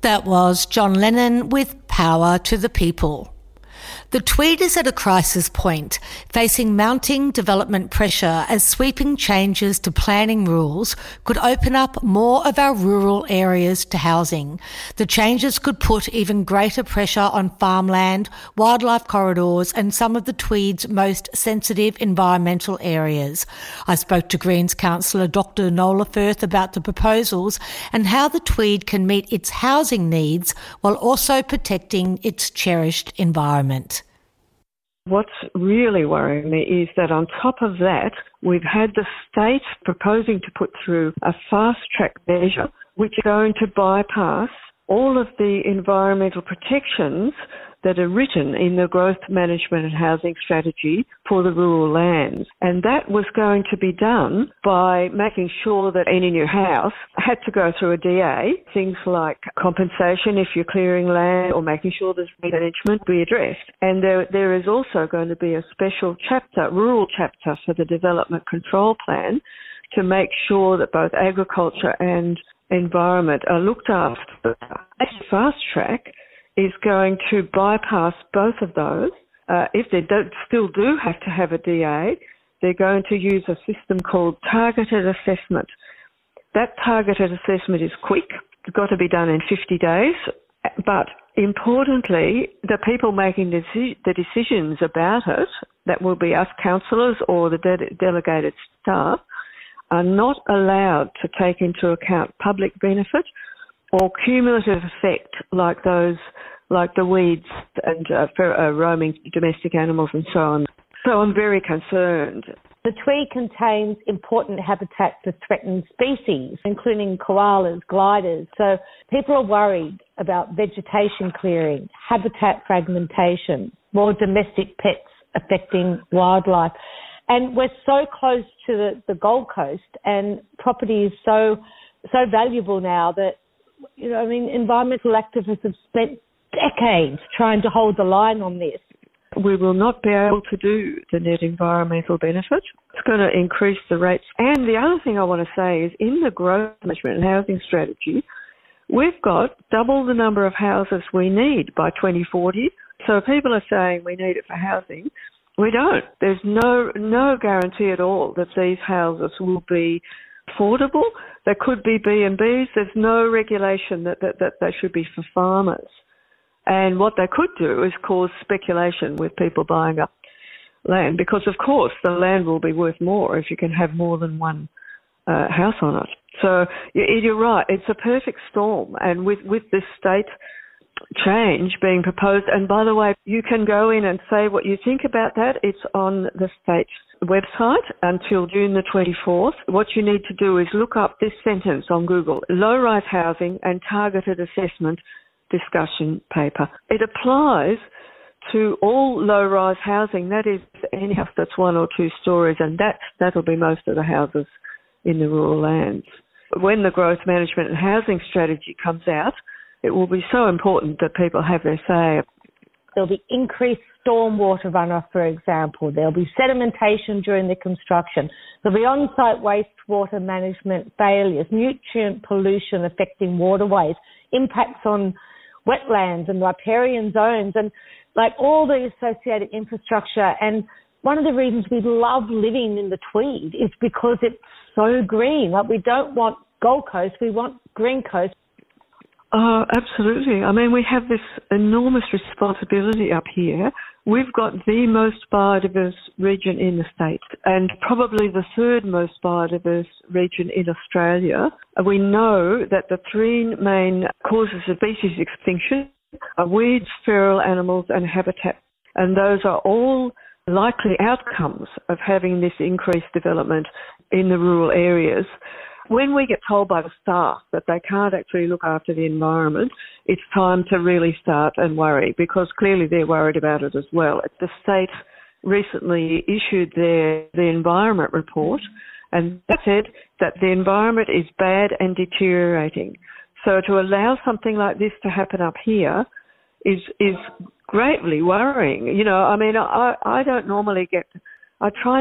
That was John Lennon with Power to the People. The Tweed is at a crisis point, facing mounting development pressure as sweeping changes to planning rules could open up more of our rural areas to housing. The changes could put even greater pressure on farmland, wildlife corridors and some of the Tweed's most sensitive environmental areas. I spoke to Greens councillor Dr Nola Firth about the proposals and how the Tweed can meet its housing needs while also protecting its cherished environment. What's really worrying me is that on top of that, we've had the state proposing to put through a fast-track measure which is going to bypass all of the environmental protections that are written in the growth management and housing strategy for the rural lands. And that was going to be done by making sure that any new house had to go through a DA, things like compensation if you're clearing land or making sure there's management be addressed. And there is also going to be a special chapter, rural chapter for the development control plan to make sure that both agriculture and environment are looked after. A fast track is going to bypass both of those. If they still do have to have a DA, they're going to use a system called targeted assessment. That targeted assessment is quick. It's got to be done in 50 days. But importantly, the people making the decisions about it, that will be us councillors or the delegated staff, are not allowed to take into account public benefit or cumulative effect like the weeds and roaming domestic animals and so on. So I'm very concerned. The Tweed contains important habitat for threatened species, including koalas, gliders. So people are worried about vegetation clearing, habitat fragmentation, more domestic pets affecting wildlife. And we're so close to the Gold Coast, and property is so valuable now that, environmental activists have spent decades trying to hold the line on this. We will not be able to do the net environmental benefit. It's going to increase the rates. And the other thing I want to say is in the growth management and housing strategy, we've got double the number of houses we need by 2040. So people are saying we need it for housing. We don't. There's no guarantee at all that these houses will be affordable. They could be B&Bs. There's no regulation that they should be for farmers. And what they could do is cause speculation with people buying up land because, of course, the land will be worth more if you can have more than one house on it. So you're right. It's a perfect storm. And with this state change being proposed, and by the way, you can go in and say what you think about that. It's on the state website until June the 24th. What you need to do is look up this sentence on Google: low-rise housing and targeted assessment discussion paper. It applies to all low-rise housing, that is any house that's 1 or 2 stories, and that'll be most of the houses in the rural lands. When the growth management and housing strategy comes out, it will be so important that people have their say. There'll be increased stormwater runoff, for example. There'll be sedimentation during the construction. There'll be on-site wastewater management failures, nutrient pollution affecting waterways, impacts on wetlands and riparian zones, and all the associated infrastructure. And one of the reasons we love living in the Tweed is because it's so green. We don't want Gold Coast, we want Green Coast. Oh, absolutely. We have this enormous responsibility up here. We've got the most biodiverse region in the state and probably the third most biodiverse region in Australia. We know that the 3 main causes of species extinction are weeds, feral animals and habitat. And those are all likely outcomes of having this increased development in the rural areas. When we get told by the staff that they can't actually look after the environment, it's time to really start and worry, because clearly they're worried about it as well. The state recently issued the environment report, and that said that the environment is bad and deteriorating. So to allow something like this to happen up here is greatly worrying. I don't normally I try